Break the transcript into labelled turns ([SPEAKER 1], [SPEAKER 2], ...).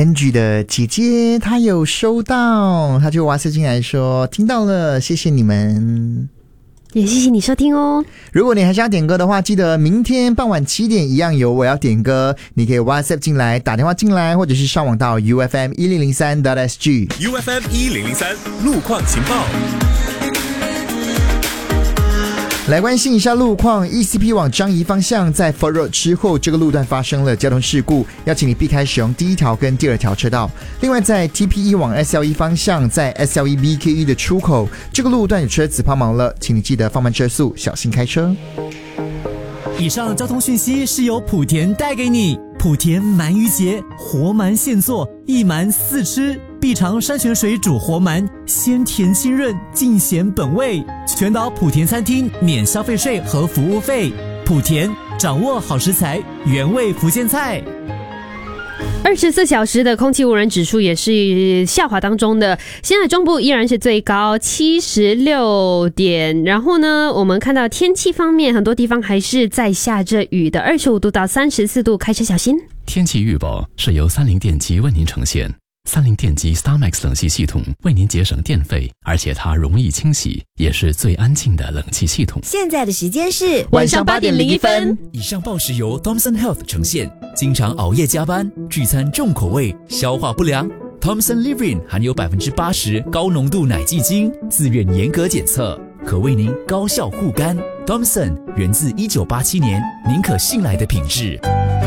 [SPEAKER 1] Angie 的姐姐她有收到，她就哇塞进来说听到了，谢谢你们，
[SPEAKER 2] 也谢谢你收听哦。
[SPEAKER 1] 如果你还想要点歌的话，记得明天傍晚7点一样有我要点歌，你可以 WhatsApp 进来，打电话进来，或者是上网到 UFM1003.SG
[SPEAKER 3] UFM1003 路况情报。
[SPEAKER 1] 来关心一下路况 ，ECP 往樟宜方向在 Fort Road 之后，这个路段发生了交通事故，要请你避开使用第一条跟第二条车道。另外，在 TP1 往 SLE 方向，在 SLE BKE 的出口，这个路段有车子抛锚了，请你记得放慢车速，小心开车。
[SPEAKER 4] 以上交通讯息是由莆田带给你。莆田鳗鱼节，活鳗现做，一鳗4吃，必尝山泉水煮活鳗，鲜甜清润，尽显本味。全岛莆田餐厅免消费税和服务费。莆田掌握好食材，原味福建菜。
[SPEAKER 2] 24小时的空气污染指数也是下滑当中的，现在中部依然是最高76点。然后呢，我们看到天气方面，很多地方还是在下着雨的，25度到34度，开车小心。
[SPEAKER 5] 天气预报是由三菱电机为您呈现。三菱电机 StarMax 冷气系统为您节省电费，而且它容易清洗，也是最安静的冷气系统。
[SPEAKER 6] 现在的时间是
[SPEAKER 2] 晚上8点01分。
[SPEAKER 4] 以上报时由 Thomson Health 呈现。经常熬夜加班，聚餐重口味，消化不良。Thomson Living 含有80%高浓度奶基精，自愿严格检测，可为您高效护肝。Thomson 源自1987年，您可信赖的品质。